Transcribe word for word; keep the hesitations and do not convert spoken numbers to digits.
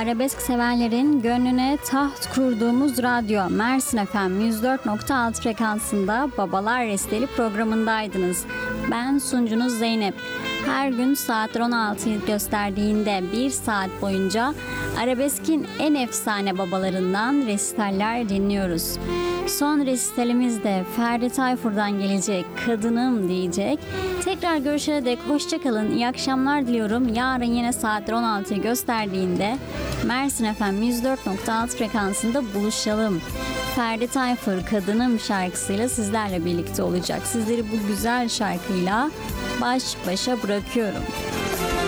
arabesk severlerin gönlüne taht kurduğumuz radyo Mersin F M yüz dört nokta altı frekansında Babalar Resteli programındaydınız. Ben sunucunuz Zeynep. Her gün saatler on altıyı gösterdiğinde bir saat boyunca arabeskin en efsane babalarından resitaller dinliyoruz. Son resitalimiz de Ferdi Tayfur'dan gelecek, Kadınım diyecek. Tekrar görüşene dek hoşça kalın, iyi akşamlar diliyorum. Yarın yine saatler on altıyı gösterdiğinde Mersin F M yüz dört nokta altı frekansında buluşalım. Ferdi Tayfur Kadınım şarkısıyla sizlerle birlikte olacak. Sizleri bu güzel şarkıyla baş başa bırakıyorum.